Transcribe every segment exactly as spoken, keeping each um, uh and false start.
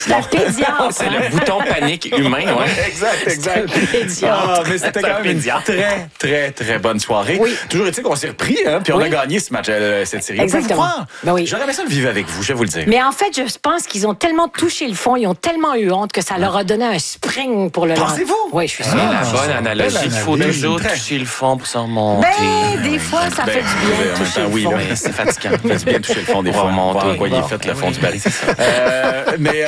C'est un pédiatre. C'est le bouton panique humain, ouais. Exact, exact. Ah, mais c'était quand même une très, très, très bonne soirée. Oui. Toujours est-il qu'on s'est repris, hein, puis on Oui. a gagné ce match, euh, cette série. Exactement. Vous croire? Ben oui. J'aurais aimé ça le vivre avec vous, je vais vous le dire. Mais en fait, je pense qu'ils ont tellement touché le fond, ils ont tellement eu honte que ça leur a donné un spring pour le lendemain. Pensez-vous? Oui, je suis sûre. C'est la Ah, bonne c'est analogie. belle Il faut analyse. toujours Très- toucher le fond pour s'en remonter. Ben, des fois, ça Ben, fait du bien en de même toucher temps, le oui, fond. là. Mais c'est fatigant. Ça fait du bien de toucher le fond des On va fois. remonter. Voir en quoi il est Bon, fait, le ben fond oui. du baril. Euh, mais, euh,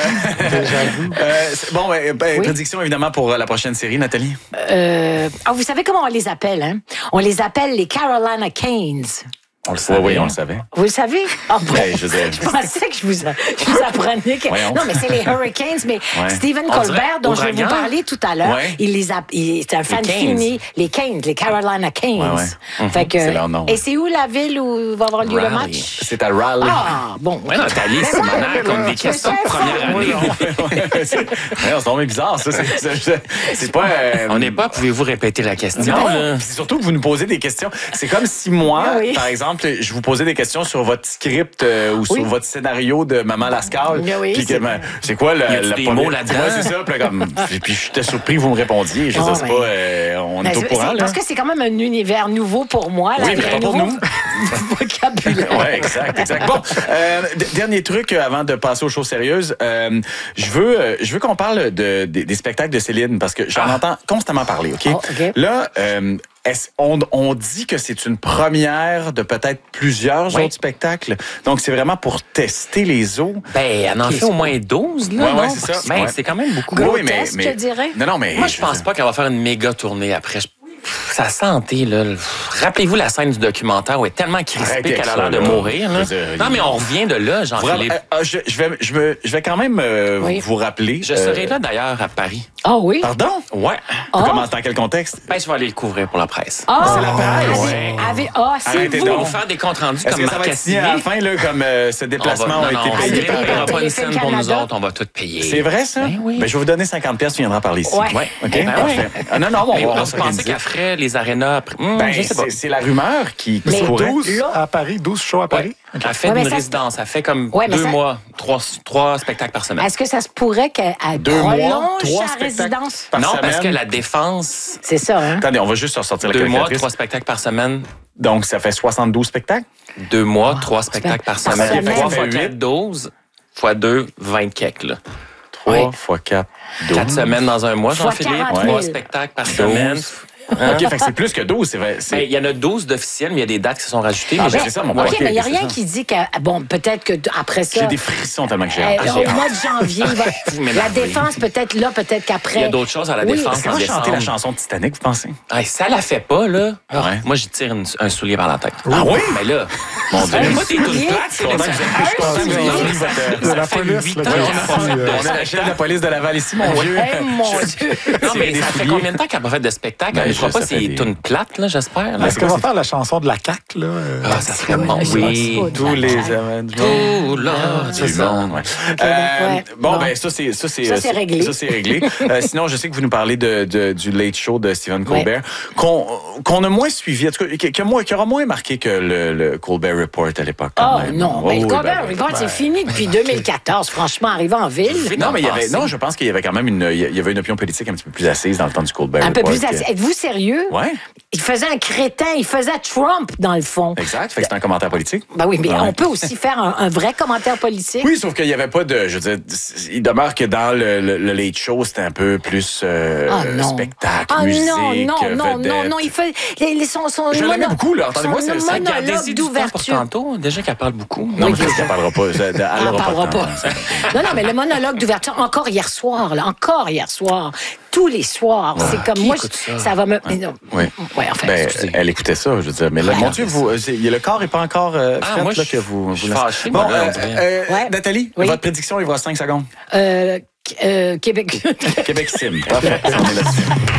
euh, c'est- bon, ben, ben, Oui. prédiction évidemment pour euh, la prochaine série, Nathalie. Euh, ah, vous savez comment on les appelle, hein? On les appelle les Carolina Canes. On le savait. Oui, oui, on le savait. Vous le savez? Ah bon. Ben, je veux dire- Je pensais que je vous, je vous apprenais que... Voyons. Non, mais c'est les Hurricanes, mais Ouais. Stephen On Colbert, dirait dont je vais vous ouragan. parler tout à l'heure, Ouais. il les a... il- c'est un fan Canes. fini. Les Canes, les Carolina Canes. Ouais, ouais. Fait que, C'est leur nom. Et c'est où la ville où va avoir lieu le Raleigh. match? C'est à Raleigh. Ah, bon. Ouais, Nathalie, c'est maintenant comme des questions de première année. Ouais, c'est ouais, c'est tombé bizarre, ça. C'est- C'est c'est pas. euh, On n'est pas, pouvez-vous répéter la question? Non, là? puis c'est surtout que vous nous posez des questions. C'est comme si moi, Ah oui. par exemple, je vous posais des questions sur votre script euh, ou sur Oui. votre scénario de Maman Lascale. Ah oui, Puis que, c'est- ben, c'est quoi le, Y a-tu le des premier- mots là-dedans? Ouais, c'est ça. Puis, là, comme, puis, puis j'étais surpris que vous me répondiez. Je veux Ah, dire, c'est ouais. pas. euh, on Ben, est au c'est- courant, c'est- là. Parce que c'est quand même un univers nouveau pour moi. Là, Oui, mais un pas pour nouveau nous. vocabulaire. Oui, exact, exact. Bon, euh, d- dernier truc euh, avant de passer aux choses sérieuses. Euh, je veux, euh, je veux qu'on parle de, des, des spectacles de Céline parce que j'en Ah. entends constamment parler, OK? Oh, OK. Là, euh, est-ce- on, on dit que c'est une première de peut-être plusieurs Oui. autres spectacles. Donc, c'est vraiment pour tester les eaux. Ben, elle en fait au moins douze, là. Ouais, ouais, non? c'est ça. Ben, Ouais. c'est quand même beaucoup. Oui, mais- Grotesque, mais- je dirais. Non, non, mais... Moi, je pense pas qu'elle va faire une méga tournée après. Je- Pff, Sa santé, là. le- Rappelez-vous la scène du documentaire où elle est tellement Arrêtez crispée avec qu'elle a ça, l'air de là. mourir. Là. Je veux dire, Non, mais on revient de là, Vraiment, Jean-Philippe. euh, euh, je, je vais, je, me- je vais quand même euh, Oui. vous rappeler. Je euh, serai là, d'ailleurs, à Paris. Ah oui? Pardon? Ouais. Ah. Comment, dans quel contexte? Ben, je vais aller le couvrir pour la presse. Ah, C'est la presse. avez- Ouais. avez- Ah, c'est Arrêtez vous. Ils donc. vont faire des comptes rendus Est-ce comme que ça va Marc être signé à la Cassidy. fin, là, comme euh, ce On va- déplacement non, a non, été on payé ne par... payera payera pas une Téléfilm scène pour nous Canada. autres, on va tout payer. C'est vrai, ça? Ben oui. Ben, je vais vous donner cinquante pièces, tu viendras parler ici. Ouais. Ouais. OK, Ben parfait. oui. Ah, non, non, on Mais va, on on va se pensait s'organiser. qu'elle ferait les arénas après. Hum, Ben, je sais pas. c'est- c'est la rumeur qui, qui Mais se pourrait. douze Là- à Paris, douze shows à Paris. Ouais. Elle fait Ouais, mais une ça, résidence. Elle fait comme Ouais, mais deux ça- mois, trois, trois spectacles par semaine. Est-ce que ça se pourrait qu'elle elle Deux mois, prolonge trois sa spectacles résidence? par non, semaine. parce que la défense, C'est ça, hein? Attendez, on va juste ressortir la deux mois, calculatrice. trois spectacles par semaine. Donc, ça fait soixante-douze spectacles? Deux mois, trois spectacles par par semaine. semaine. Trois Ça fois fait quatre, huit. douze. Fois deux, vingt quelques, là. trois Ouais. fois quatre, douze. Quatre semaines dans un mois, Fois Jean-Philippe. quarante Trois mille. spectacles par semaine. OK, fait que c'est plus que douze, c'est vrai. c'est- Ben, il y en a douze d'officiels, mais il y a des dates qui se sont rajoutées. Ah, mais ben, j'ai- c'est ça, mon OK, OK, mais il n'y a c'est rien ça. qui dit que, bon, peut-être que d- après ça, J'ai des frissons tellement que j'ai euh, hâte. au mois de janvier, il va- Vous la m'énervez. défense, peut-être là, peut-être qu'après. Il y a d'autres choses à la Oui, défense Est-ce qu'elle en va chanter décembre. la chanson de Titanic, vous pensez? Hey, ça la fait pas, là. Ah, Ouais. Moi, j'y tire une- un soulier par la tête. Ah oui? Mais là, Mon Dieu. hey, moi, t'es toute soulier? plate. C'est Content que vous ayez- je suis content que vous ayez Non, mais mis ça- votre- De ça la fait police, huit là, ans qui a qu'elle sorti, a pas- euh, On a la chef de la police de Laval ici, mon Dieu. Eh, mon Dieu! Non, mais des ça fait souliers. combien de temps qu'elle n'a pas fait de spectacle? Ben, Elle ne je- fera pas ça fait ses des- tunes plates, là, j'espère. là. Est-ce qu'elle va faire la chanson de la C A Q, là? euh, Ah, ça serait bon. Je sais Oui. pas, Tous les amants du monde. Tout là, Du c'est ça. monde, ouais. Euh, ouais. Bon, Bon. ben ça c'est ça c'est Ça, c'est réglé. Ça c'est réglé. Euh, sinon, je sais que vous nous parlez de, de- du Late Show de Stephen Colbert, qu'on qu'on a moins suivi, en tout cas, qui, qui a moins- qui aura moins marqué que le, le Colbert Report à l'époque. quand Oh même. non, Oh, mais le oui, Colbert ben, oui. Report, c'est fini depuis deux mille quatorze. Franchement, arrivé en ville. Non, mais il y avait, Passé. non, je pense qu'il y avait quand même une, il y avait une opinion politique un petit peu plus assise dans le temps du Colbert Un peu Report. plus que- assis. Êtes-vous sérieux? Ouais, Il faisait un crétin, il faisait Trump, dans le fond. exact. Fait que c'est un commentaire politique. Ben oui, mais Ouais. on peut aussi faire un, un vrai commentaire politique. Oui, sauf qu'il n'y avait pas de. Je veux dire, il demeure que dans le, le, le Late Show, c'était un peu plus euh, Ah non. spectacle, Ah musique, non, non, non, vedette. non, non, il fait les, les, son, son Je l'aimais mono- beaucoup, là. Entendez-moi, son c'est- c'est- monologue Gardez-y du temps pour d'ouverture. tantôt. Déjà qu'elle parle beaucoup. Non, Oui, mais c'est elle parlera pas. Elle, elle Elle aura parlera de temps. pas. Non, non, mais le monologue d'ouverture, encore hier soir, là, encore hier soir, tous les soirs, c'est comme Qui moi, écoute je- ça? ça va me. mais non. Oui. Ouais, enfin, Ben, excusez. elle écoutait ça, je veux dire. Mais là, Ouais, mon non, Dieu, mais vous, c'est- le corps n'est pas encore euh, Ah, fait, moi, là, je- que vous. je suis vous laissez- fâché, Bon, moi, là, on euh, dirait. euh, Ouais. Nathalie, Oui. votre prédiction, il vous reste cinq secondes. Euh, euh, Québec. Québec Sim. Parfait. On est là-dessus.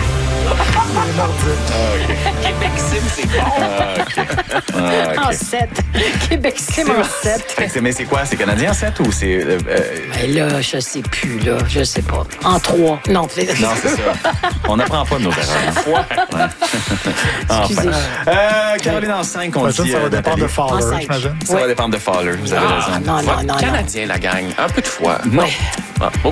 Québec Sim, c'est bon. Ah, OK. Ah, En OK. sept. Québec Sim en sept. Fait que c'est- mais c'est quoi? C'est Canadien sept ou c'est. euh, euh, Mais là, je sais plus, là. Je sais pas. En trois. Non, c'est- Non, c'est ça. On n'apprend pas de nos erreurs. Hein? Excusez. Enfin. Euh, Caroline en cinq, on J'imagine dit. que ça va euh, dépendre de Nathalie. En Fowler, cinq. j'imagine. Ça va dépendre de Fowler. Vous avez Ah, raison. non, non, Votre non, non. Canadien, la gang. Un peu de foi. Non. Ah, oh.